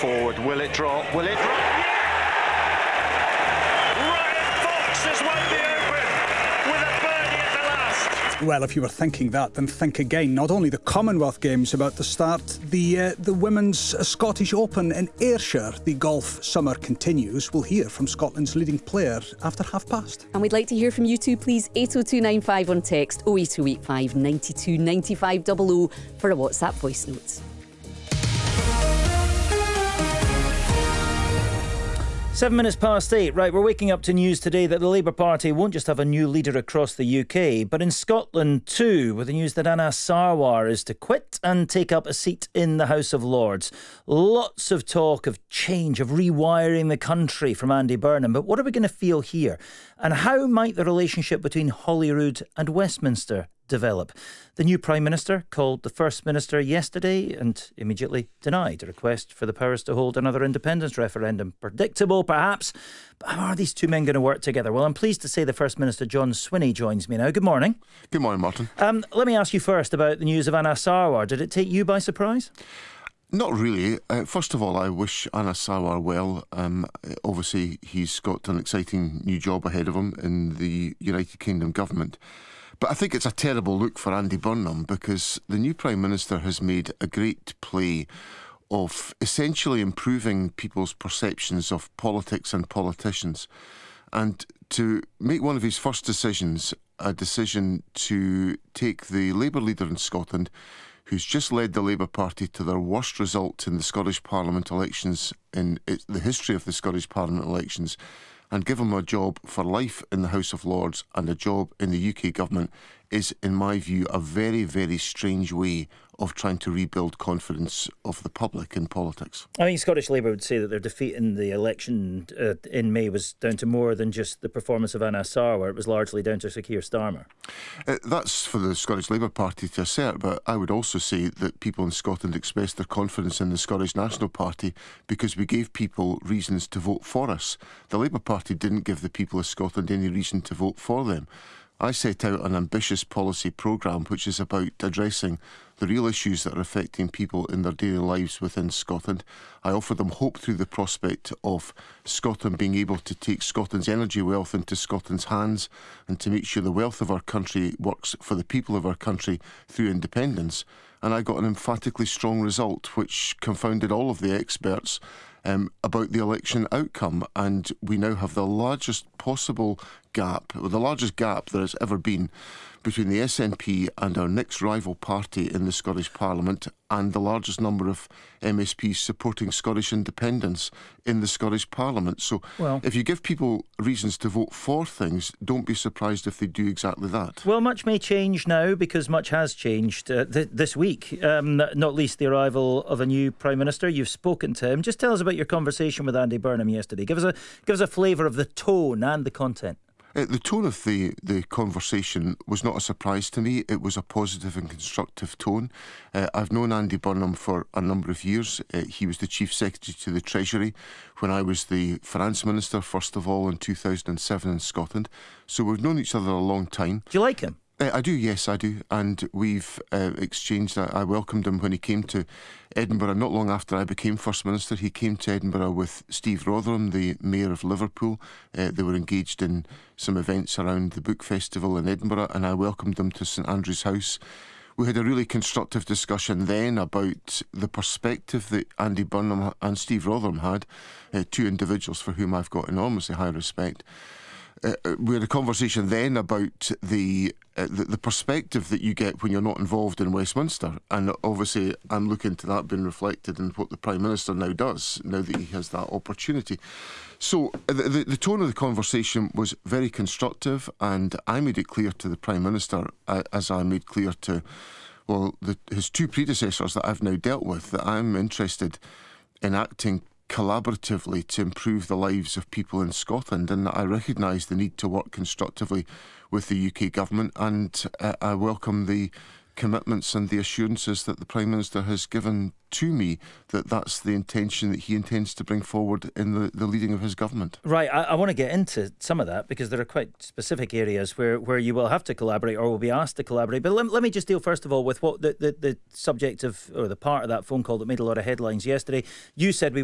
forward. Will it drop? Will it drop? Ryan Fox has won the Open with a birdie at the last. Well, if you were thinking that, then think again. Not only the Commonwealth Games about to start, the Women's Scottish Open in Ayrshire, the golf summer continues. We'll hear from Scotland's leading player after past. And we'd like to hear from you too, please. 80295 on text, 08285 92 95 00 for a WhatsApp voice note. 8:07. Right, we're waking up to news today that the Labour Party won't just have a new leader across the UK, but in Scotland too, with the news that Anas Sarwar is to quit and take up a seat in the House of Lords. Lots of talk of change, of rewiring the country from Andy Burnham, but what are we going to feel here? And how might the relationship between Holyrood and Westminster develop? The new Prime Minister called the First Minister yesterday and immediately denied a request for the powers to hold another independence referendum. Predictable, perhaps, but how are these two men going to work together? Well, I'm pleased to say the First Minister, John Swinney, joins me now. Good morning. Good morning, Martin. Let me ask you first about the news of Anas Sarwar. Did it take you by surprise? Not really. First of all, I wish Anas Sarwar well. Obviously, he's got an exciting new job ahead of him in the United Kingdom government. But I think it's a terrible look for Andy Burnham because the new Prime Minister has made a great play of essentially improving people's perceptions of politics and politicians. And to make one of his first decisions, a decision to take the Labour leader in Scotland, who's just led the Labour Party to their worst result in the Scottish Parliament elections, in the history of the Scottish Parliament elections, and give him a job for life in the House of Lords and a job in the UK government is, in my view, a very, very strange way of trying to rebuild confidence of the public in politics. I think Scottish Labour would say that their defeat in the election in May was down to more than just the performance of Anas Sarwar. It was largely down to Sir Keir Starmer. That's for the Scottish Labour Party to assert, but I would also say that people in Scotland expressed their confidence in the Scottish National Party because we gave people reasons to vote for us. The Labour Party didn't give the people of Scotland any reason to vote for them. I set out an ambitious policy programme which is about addressing the real issues that are affecting people in their daily lives within Scotland. I offer them hope through the prospect of Scotland being able to take Scotland's energy wealth into Scotland's hands and to make sure the wealth of our country works for the people of our country through independence. And I got an emphatically strong result which confounded all of the experts about the election outcome, and we now have the largest possible gap, or the largest gap there has ever been between the SNP and our next rival party in the Scottish Parliament, and the largest number of MSPs supporting Scottish independence in the Scottish Parliament. So if you give people reasons to vote for things, don't be surprised if they do exactly that. Well, much may change now because much has changed this week, not least the arrival of a new Prime Minister. You've spoken to him. Just tell us about your conversation with Andy Burnham yesterday. Give us a flavour of the tone and the content. The tone of the conversation was not a surprise to me. It was a positive and constructive tone. I've known Andy Burnham for a number of years. He was the Chief Secretary to the Treasury when I was the Finance Minister, first of all, in 2007 in Scotland. So we've known each other a long time. Do you like him? I do, yes, I do. And we've exchanged. I welcomed him when he came to Edinburgh. Not long after I became First Minister, he came to Edinburgh with Steve Rotherham, the Mayor of Liverpool. They were engaged in some events around the Book Festival in Edinburgh, and I welcomed them to St Andrew's House. We had a really constructive discussion then about the perspective that Andy Burnham and Steve Rotherham had, two individuals for whom I've got enormously high respect. We had a conversation then about the perspective that you get when you're not involved in Westminster, and obviously I'm looking to that being reflected in what the Prime Minister now does, now that he has that opportunity. So the tone of the conversation was very constructive, and I made it clear to the Prime Minister, as I made clear to his two predecessors that I've now dealt with, that I'm interested in acting collaboratively to improve the lives of people in Scotland, and I recognise the need to work constructively with the UK government, and I welcome the commitments and the assurances that the Prime Minister has given to me that that's the intention that he intends to bring forward in the leading of his government. Right, I want to get into some of that because there are quite specific areas where you will have to collaborate or will be asked to collaborate. But let me just deal first of all with what the subject of, or the part of that phone call that made a lot of headlines yesterday. You said we